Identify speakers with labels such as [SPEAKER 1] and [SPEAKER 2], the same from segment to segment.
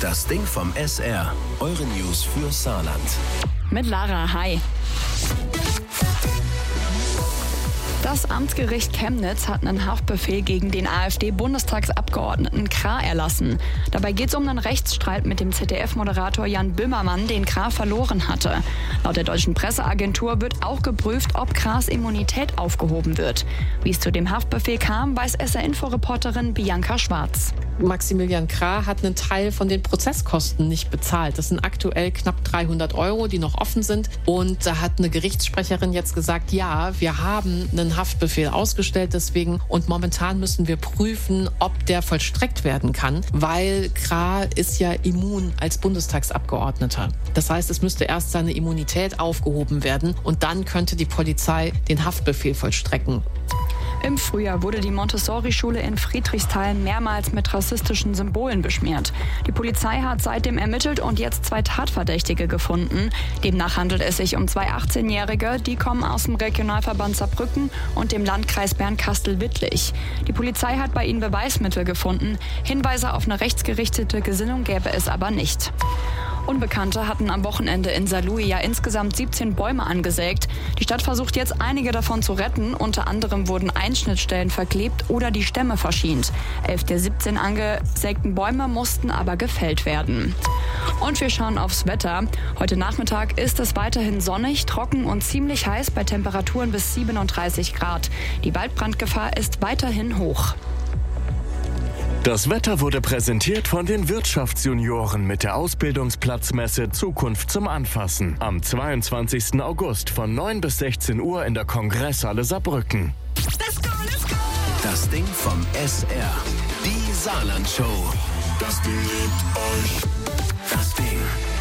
[SPEAKER 1] Das Ding vom SR. Eure News für Saarland.
[SPEAKER 2] Mit Lara, hi. Das Amtsgericht Chemnitz hat einen Haftbefehl gegen den AfD-Bundestagsabgeordneten Krah erlassen. Dabei geht es um einen Rechtsstreit mit dem ZDF-Moderator Jan Böhmermann, den Krah verloren hatte. Laut der deutschen Presseagentur wird auch geprüft, ob Krahs Immunität aufgehoben wird. Wie es zu dem Haftbefehl kam, weiß SR-Info-Reporterin Bianca Schwarz.
[SPEAKER 3] Maximilian Krah hat einen Teil von den Prozesskosten nicht bezahlt. Das sind aktuell knapp 300 €, die noch offen sind. Und da hat eine Gerichtssprecherin jetzt gesagt, ja, wir haben einen Haftbefehl ausgestellt deswegen. Und momentan müssen wir prüfen, ob der vollstreckt werden kann, weil Krah ist ja immun als Bundestagsabgeordneter. Das heißt, es müsste erst seine Immunität aufgehoben werden und dann könnte die Polizei den Haftbefehl vollstrecken.
[SPEAKER 2] Im Frühjahr wurde die Montessori-Schule in Friedrichsthal mehrmals mit rassistischen Symbolen beschmiert. Die Polizei hat seitdem ermittelt und jetzt 2 Tatverdächtige gefunden. Demnach handelt es sich um 2 18-Jährige, die kommen aus dem Regionalverband Saarbrücken und dem Landkreis Bernkastel-Wittlich. Die Polizei hat bei ihnen Beweismittel gefunden. Hinweise auf eine rechtsgerichtete Gesinnung gäbe es aber nicht. Unbekannte hatten am Wochenende in Saarlouis ja insgesamt 17 Bäume angesägt. Die Stadt versucht jetzt, einige davon zu retten. Unter anderem wurden Einschnittstellen verklebt oder die Stämme verschient. 11 der 17 angesägten Bäume mussten aber gefällt werden. Und wir schauen aufs Wetter. Heute Nachmittag ist es weiterhin sonnig, trocken und ziemlich heiß bei Temperaturen bis 37 Grad. Die Waldbrandgefahr ist weiterhin hoch.
[SPEAKER 4] Das Wetter wurde präsentiert von den Wirtschaftsjunioren mit der Ausbildungsplatzmesse Zukunft zum Anfassen. Am 22. August von 9 bis 16 Uhr in der Kongresshalle Saarbrücken.
[SPEAKER 1] Let's go, let's go! Das Ding vom SR. Die Saarland-Show. Das Ding liebt euch. Das Ding.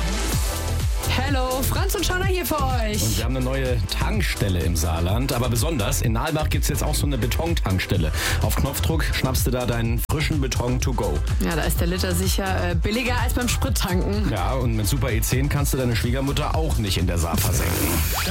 [SPEAKER 5] Hallo, Franz und Shanna hier für euch.
[SPEAKER 6] Und wir haben eine neue Tankstelle im Saarland, aber besonders in Nalbach gibt es jetzt auch so eine Betontankstelle. Auf Knopfdruck schnappst du da deinen frischen Beton to go.
[SPEAKER 5] Ja, da ist der Liter sicher billiger als beim Sprittanken.
[SPEAKER 6] Ja, und mit Super E10 kannst du deine Schwiegermutter auch nicht in der Saar versenken.